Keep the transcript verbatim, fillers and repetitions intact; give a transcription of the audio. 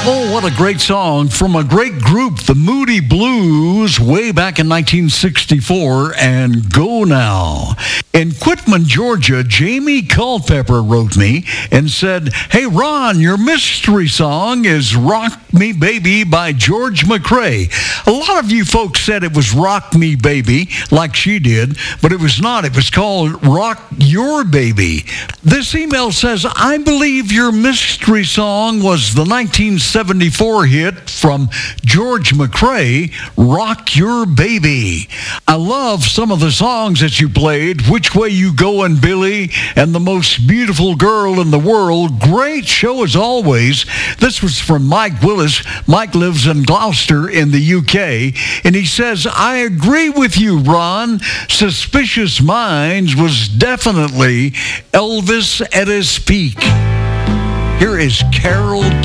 Oh, what a great song from a great group, the Moody Blues, way back in nineteen sixty-four, and Go Now. In Quitman, Georgia, Jamie Culpepper wrote me and said, "Hey, Ron, your mystery song is Rock Me Baby by George McCrae." A lot of you folks said it was Rock Me Baby, like she did, but it was not. It was called Rock Your Baby. This email says, "I believe your mystery song was the nineteen seventy-four hit from George McCrae, Rock Your Baby. I love some of the songs that you played, Which Way You Goin' Billy, and The Most Beautiful Girl in the World. Great show as always." This was from Mike Willis. Mike lives in Gloucester in the U K, and he says, "I agree with you, Ron. Suspicious Minds was definitely Elvis at his peak." Here is Carol